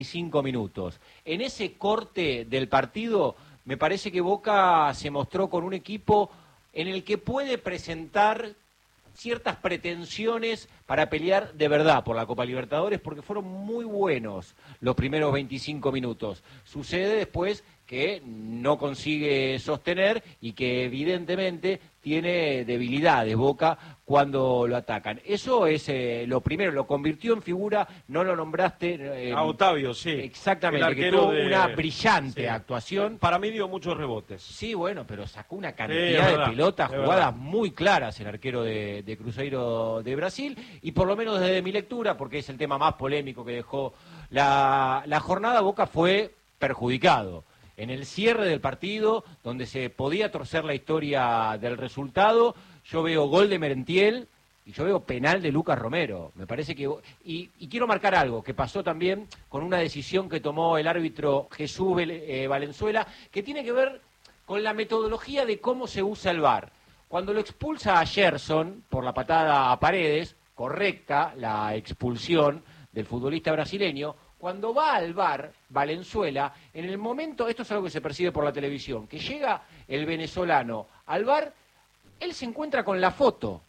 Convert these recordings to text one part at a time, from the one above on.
5 minutos. En ese corte del partido, me parece que Boca se mostró con un equipo en el que puede presentar ciertas pretensiones para pelear de verdad por la Copa Libertadores, porque fueron muy buenos los primeros 25 minutos. Sucede después que no consigue sostener y que evidentemente tiene debilidades Boca cuando lo atacan. Eso es lo primero, lo convirtió en figura, no lo nombraste. A Otavio, sí. Exactamente, que tuvo una brillante actuación. Para mí dio muchos rebotes. Sí, bueno, pero sacó una cantidad de pelotas, jugadas muy claras el arquero de Cruzeiro de Brasil, y por lo menos desde mi lectura, porque es el tema más polémico que dejó la jornada, Boca fue perjudicado. En el cierre del partido, donde se podía torcer la historia del resultado, yo veo gol de Merentiel y yo veo penal de Lucas Romero. Me parece que... Y quiero marcar algo que pasó también con una decisión que tomó el árbitro Jesús Valenzuela, que tiene que ver con la metodología de cómo se usa el VAR. Cuando lo expulsa a Gerson por la patada a Paredes, correcta la expulsión del futbolista brasileño. Cuando va al VAR, Valenzuela, en el momento, esto es algo que se percibe por la televisión, que llega el venezolano al VAR, él se encuentra con la foto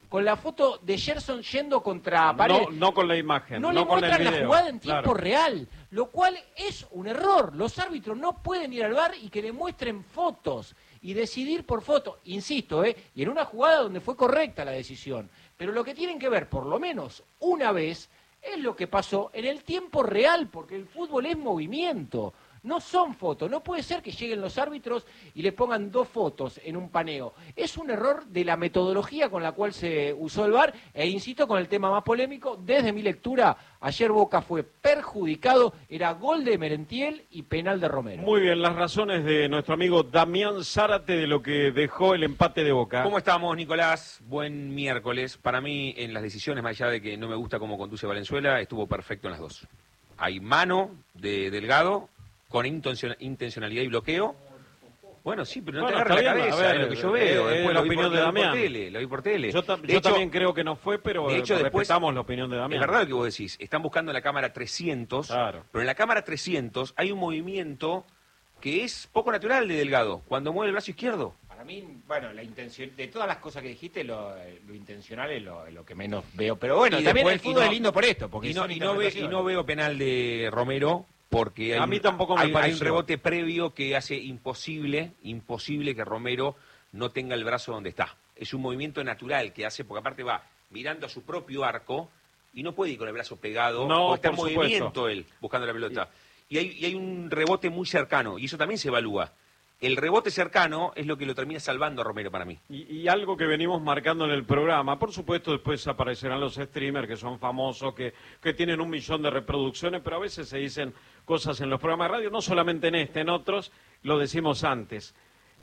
de Gerson yendo contra Paredes. No con la imagen, no le muestran con el video, la jugada en tiempo real, lo cual es un error. Los árbitros no pueden ir al VAR y que le muestren fotos y decidir por foto, insisto, y en una jugada donde fue correcta la decisión. Pero lo que tienen que ver, por lo menos una vez, es lo que pasó en el tiempo real, porque el fútbol es movimiento, no son fotos. No puede ser que lleguen los árbitros y le pongan 2 fotos en un paneo. Es un error de la metodología con la cual se usó el VAR, e insisto con el tema más polémico, desde mi lectura, ayer Boca fue perjudicado, era gol de Merentiel y penal de Romero. Muy bien, las razones de nuestro amigo Damián Zárate de lo que dejó el empate de Boca. ¿Cómo estamos, Nicolás? Buen miércoles. Para mí, en las decisiones, más allá de que no me gusta cómo conduce Valenzuela, estuvo perfecto en las dos. Hay mano de Delgado con intencionalidad y bloqueo. Bueno, sí, pero no te agarres la cabeza, es lo que yo veo. Después la opinión de Damián. Lo vi por tele. Yo también creo que no fue, pero de hecho, respetamos la opinión de Damián. Es verdad lo que vos decís. Están buscando la cámara 300, claro. Pero en la cámara 300 hay un movimiento que es poco natural de Delgado, cuando mueve el brazo izquierdo. Para mí, bueno, la intención de todas las cosas que dijiste, lo intencional es lo que menos veo. Pero bueno, y también el fútbol es lindo por esto. Porque no veo penal de Romero, porque a mí tampoco me hay un rebote previo que hace imposible que Romero no tenga el brazo donde está. Es un movimiento natural que hace, porque aparte va mirando a su propio arco y no puede ir con el brazo pegado, o está en movimiento él, buscando la pelota. Y hay un rebote muy cercano, y eso también se evalúa. El rebote cercano es lo que lo termina salvando a Romero para mí. Y algo que venimos marcando en el programa, por supuesto después aparecerán los streamers que son famosos, que tienen 1 millón de reproducciones, pero a veces se dicen cosas en los programas de radio, no solamente en este, en otros, lo decimos antes.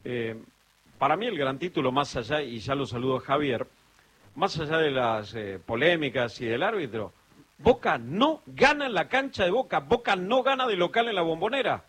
Para mí el gran título, más allá, y ya lo saludo a Javier, más allá de las polémicas y del árbitro, Boca no gana en la cancha de Boca, Boca no gana de local en la Bombonera.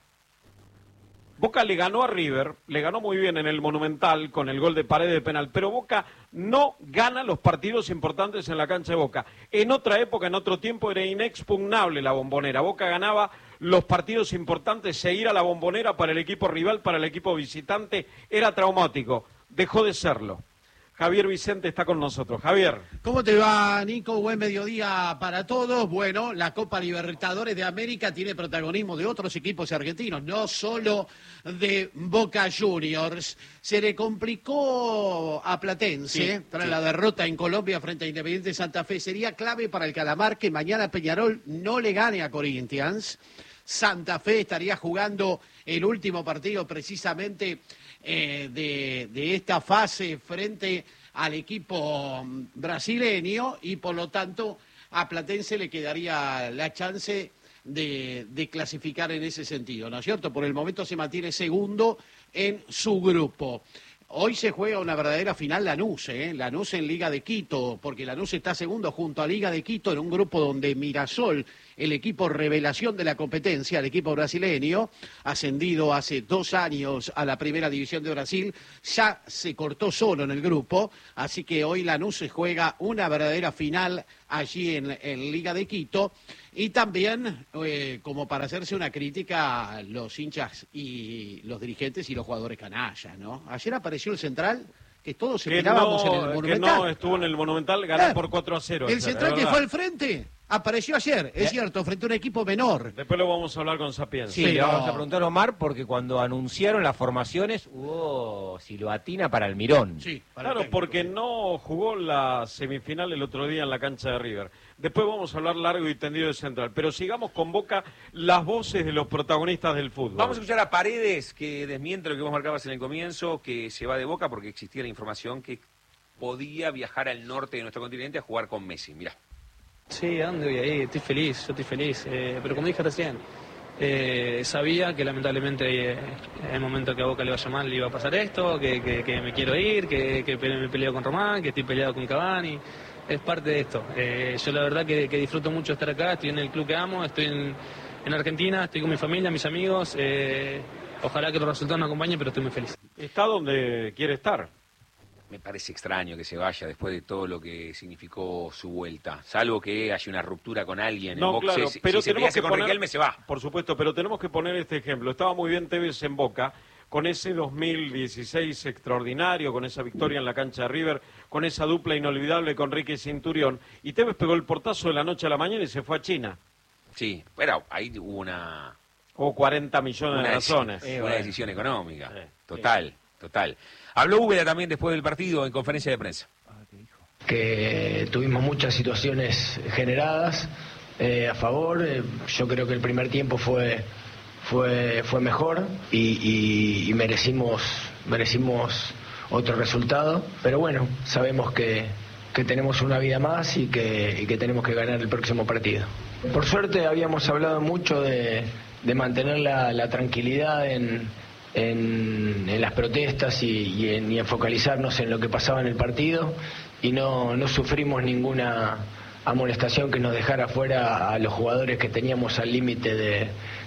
Boca le ganó a River, le ganó muy bien en el Monumental con el gol de Paredes de penal, pero Boca no gana los partidos importantes en la cancha de Boca. En otra época, en otro tiempo, era inexpugnable la Bombonera. Boca ganaba los partidos importantes, seguir a la Bombonera para el equipo rival, para el equipo visitante, era traumático. Dejó de serlo. Javier Vicente está con nosotros. Javier. ¿Cómo te va, Nico? Buen mediodía para todos. Bueno, la Copa Libertadores de América tiene protagonismo de otros equipos argentinos, no solo de Boca Juniors. Se le complicó a Platense tras la derrota en Colombia frente a Independiente Santa Fe. Sería clave para el Calamar que mañana Peñarol no le gane a Corinthians. Santa Fe estaría jugando el último partido precisamente de esta fase frente al equipo brasileño, y por lo tanto a Platense le quedaría la chance de clasificar en ese sentido, ¿no es cierto? Por el momento se mantiene segundo en su grupo. Hoy se juega una verdadera final Lanús, Lanús en Liga de Quito, porque Lanús está segundo junto a Liga de Quito en un grupo donde Mirasol, el equipo revelación de la competencia, el equipo brasileño, ascendido hace 2 años a la Primera División de Brasil, ya se cortó solo en el grupo, así que hoy Lanús se juega una verdadera final allí en Liga de Quito, y también como para hacerse una crítica a los hinchas y los dirigentes y los jugadores canallas, ¿no? Ayer apareció el central que todos esperábamos en el Monumental. Que no estuvo en el Monumental, ganó por 4-0. El central que fue al frente apareció ayer, es cierto, frente a un equipo menor. Después lo vamos a hablar con Sapienza. Sí, le vamos a preguntar a Omar, porque cuando anunciaron las formaciones hubo silbatina para Almirón. Sí, claro, porque no jugó la semifinal el otro día en la cancha de River. Después vamos a hablar largo y tendido de Central. Pero sigamos con Boca, las voces de los protagonistas del fútbol. Vamos a escuchar a Paredes, que desmiente lo que vos marcabas en el comienzo, que se va de Boca porque existía la información que podía viajar al norte de nuestro continente a jugar con Messi. Mirá. Sí, ¿a dónde voy a ir? Estoy feliz, yo estoy feliz. Pero como dije recién, sabía que lamentablemente en el momento que a Boca le vaya mal le iba a pasar esto, que me quiero ir, que me peleo con Román, que estoy peleado con Cavani. Es parte de esto. Yo la verdad que disfruto mucho estar acá, estoy en el club que amo, estoy en Argentina, estoy con mi familia, mis amigos. Ojalá que los resultados me acompañen, pero estoy muy feliz. Está donde quiere estar. Me parece extraño que se vaya después de todo lo que significó su vuelta, salvo que haya una ruptura con alguien. No, en boxe, claro, pero si se tenemos que con poner, Riquelme se va. Por supuesto, pero tenemos que poner este ejemplo. Estaba muy bien Tevez en Boca, con ese 2016 extraordinario, con esa victoria en la cancha de River, con esa dupla inolvidable con Ricky Centurión, y Tevez pegó el portazo de la noche a la mañana y se fue a China. Sí, pero ahí hubo una... O 40 millones de razones. Una decisión económica, total. Habló Úbeda también después del partido en conferencia de prensa. Que tuvimos muchas situaciones generadas a favor. Yo creo que el primer tiempo fue mejor y merecimos otro resultado. Pero bueno, sabemos que tenemos una vida más y que tenemos que ganar el próximo partido. Por suerte habíamos hablado mucho de mantener la tranquilidad en las protestas y en focalizarnos en lo que pasaba en el partido, y no sufrimos ninguna amonestación que nos dejara fuera a los jugadores que teníamos al límite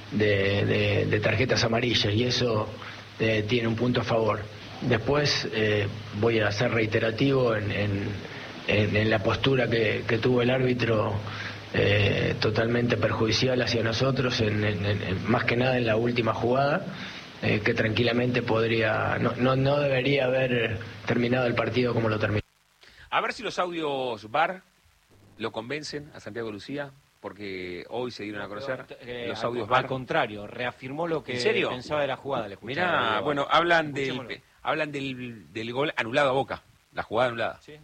de tarjetas amarillas, y eso tiene un punto a favor. Después voy a ser reiterativo en la postura que tuvo el árbitro, totalmente perjudicial hacia nosotros, más que nada en la última jugada, que tranquilamente no debería haber terminado el partido como lo terminó. A ver si los audios VAR lo convencen a Santiago Lucía, porque hoy se dieron a conocer los audios VAR. Al contrario, reafirmó lo que pensaba de la jugada. Mirá, bueno, hablan del gol anulado a Boca, la jugada anulada. Sí.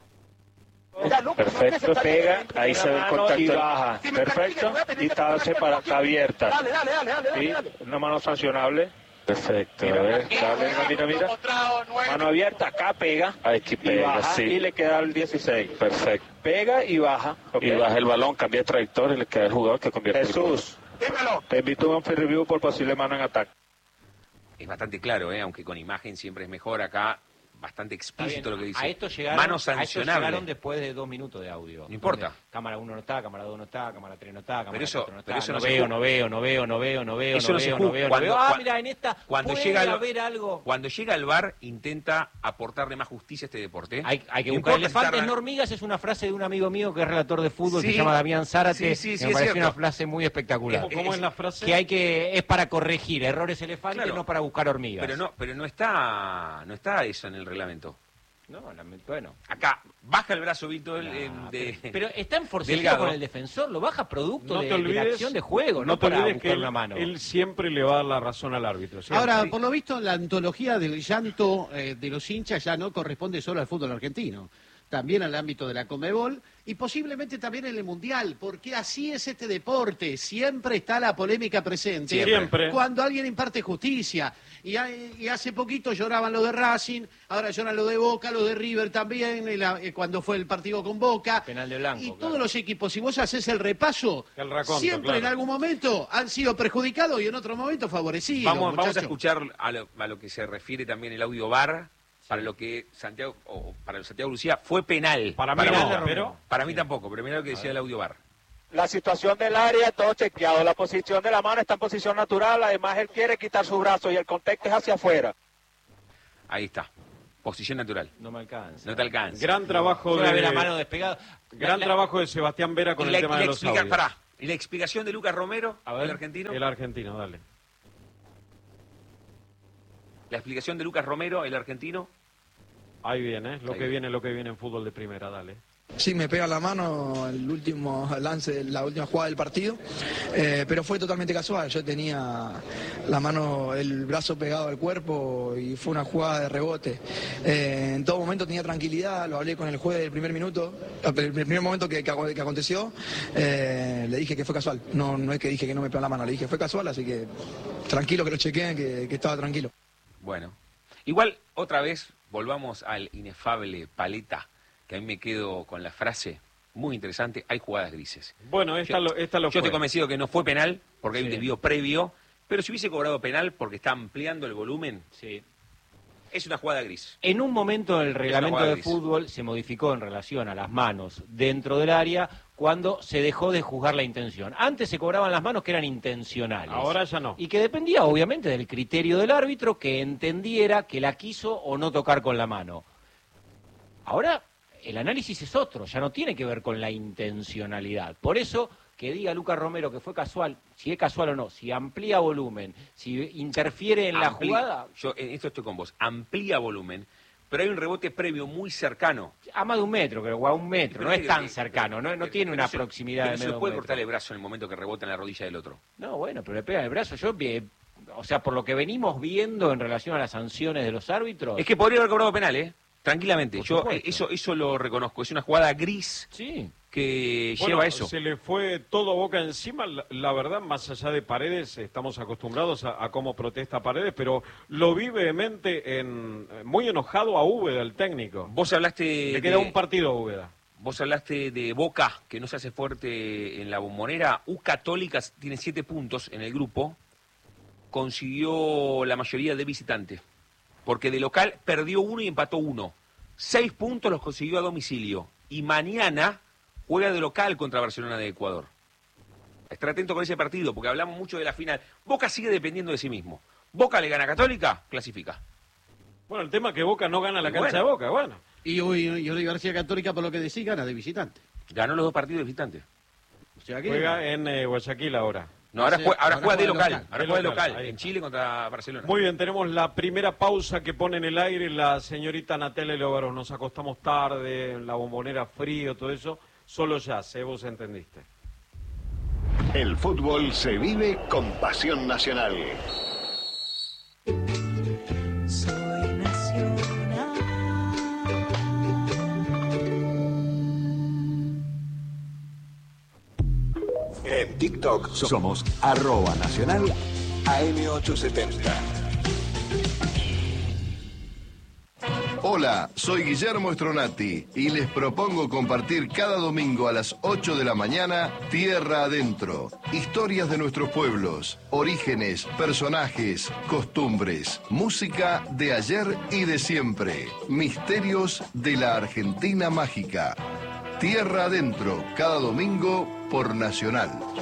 Perfecto, pega, ahí se ve el contacto y baja, perfecto, y está separada, está abierta. ¿Sí? Una mano sancionable. Perfecto, mira. Mano abierta, acá pega, aquí pega, y baja, sí. Y le queda el 16. Perfecto. Pega y baja. Okay. Y baja el balón, cambia de trayectoria y le queda el jugador que convierte. Jesús, dímelo. Te invito a un free review por posible mano en ataque. Es bastante claro, aunque con imagen siempre es mejor acá. Bastante explícito lo que dice. A esto llegaron, mano sancionable. Llegaron después de 2 minutos de audio. No importa. Cámara 1 no está, cámara 2 no está, cámara 3 no está, cámara 4 no está. Pero eso no veo. Eso no veo. Mira, en esta cuando llega ver algo. Cuando llega el VAR intenta aportarle más justicia a este deporte. Hay que buscar elefantes, no hormigas, es una frase de un amigo mío que es relator de fútbol, que se llama Damián Zárate. Me parece una frase muy espectacular. ¿Cómo es la frase? Que es para corregir errores elefantes, no para buscar hormigas. Pero no está eso en el reglamento. No, bueno. Acá, baja el brazo Víctor. Pero está enforzado con el defensor, lo baja producto de la acción de juego, no te olvides que él siempre le va a dar la razón al árbitro. ¿Siempre? Ahora, por lo visto, la antología del llanto de los hinchas ya no corresponde solo al fútbol argentino, también al ámbito de la Conmebol y posiblemente también en el Mundial, porque así es este deporte, siempre está la polémica presente. Siempre. Cuando alguien imparte justicia, y hace poquito lloraban lo de Racing, ahora lloran lo de Boca, lo de River también, cuando fue el partido con Boca. Penal de Blanco. Y todos los equipos, si vos haces el repaso, siempre en algún momento han sido perjudicados y en otro momento favorecidos. Vamos a escuchar a lo que se refiere también el audio VAR. Para lo que para el Santiago Lucía fue penal. Para mí no, pero para mí tampoco, pero mira lo que decía el audio VAR. La situación del área, todo chequeado. La posición de la mano está en posición natural. Además, él quiere quitar su brazo y el contacto es hacia afuera. Ahí está. Posición natural. No me alcanza. No te alcanza. Gran trabajo de la mano despegada. Gran trabajo de Sebastián Vera con el tema de los audios. ¿Y la explicación de Lucas Romero, a ver, el argentino? El argentino, dale. La explicación de Lucas Romero, el argentino. Ahí viene, lo que viene en fútbol de primera, dale. Sí, me pega la mano el último lance, la última jugada del partido, pero fue totalmente casual. Yo tenía la mano, el brazo pegado al cuerpo y fue una jugada de rebote. En todo momento tenía tranquilidad, lo hablé con el juez del primer minuto, el primer momento que aconteció, le dije que fue casual. No es que dije que no me pegó la mano, le dije que fue casual, así que tranquilo, que lo chequeen, que estaba tranquilo. Bueno, igual otra vez volvamos al inefable Paleta, que a mí me quedo con la frase muy interesante: hay jugadas grises. Bueno, esta lo yo estoy convencido que no fue penal, porque hay un desvío previo, pero si hubiese cobrado penal porque está ampliando el volumen, es una jugada gris. En un momento el reglamento de fútbol se modificó en relación a las manos dentro del área cuando se dejó de juzgar la intención. Antes se cobraban las manos que eran intencionales. Ahora ya no. Y que dependía obviamente del criterio del árbitro, que entendiera que la quiso o no tocar con la mano. Ahora el análisis es otro, ya no tiene que ver con la intencionalidad. Por eso, que diga Lucas Romero que fue casual, si es casual o no, si amplía volumen, si interfiere en la jugada... Yo en esto estoy con vos, amplía volumen, pero hay un rebote previo muy cercano. A más de 1 metro, creo, o a 1 metro, no es tan cercano, no tiene una proximidad de medio metro. ¿No se puede cortar el brazo en el momento que rebota en la rodilla del otro? No, bueno, pero le pega el brazo. O sea, por lo que venimos viendo en relación a las sanciones de los árbitros... Es que podría haber cobrado penal, tranquilamente. Yo eso lo reconozco. Es una jugada gris que lleva eso. Se le fue todo Boca encima. La verdad, más allá de Paredes, estamos acostumbrados a cómo protesta Paredes, pero lo vi vehemente, muy enojado a Úbeda, el técnico. Vos hablaste... Le queda un partido a Úbeda. Vos hablaste de Boca, que no se hace fuerte en la Bombonera. U Católica tiene 7 puntos en el grupo. Consiguió la mayoría de visitante. Porque de local perdió 1 y empató 1. 6 puntos los consiguió a domicilio. Y mañana juega de local contra Barcelona de Ecuador. Estar atento con ese partido, porque hablamos mucho de la final. Boca sigue dependiendo de sí mismo. Boca le gana a Católica, clasifica. Bueno, el tema es que Boca no gana la cancha de Boca, bueno. Y Universidad Católica, por lo que decís, gana de visitante. Ganó los 2 partidos de visitante. O sea que juega en Guayaquil ahora. No, ahora juega de local. Ahora juega de local, en Chile contra Barcelona. Muy bien, tenemos la primera pausa que pone en el aire la señorita Natalia Lógaros. Nos acostamos tarde, en la Bombonera frío, todo eso. Solo ya, vos entendiste. El fútbol se vive con pasión nacional. Soy nacional. En TikTok somos @nacional AM870. Hola, soy Guillermo Stronati y les propongo compartir cada domingo a las 8 de la mañana Tierra Adentro. Historias de nuestros pueblos, orígenes, personajes, costumbres, música de ayer y de siempre, misterios de la Argentina mágica. Tierra Adentro, cada domingo por Nacional.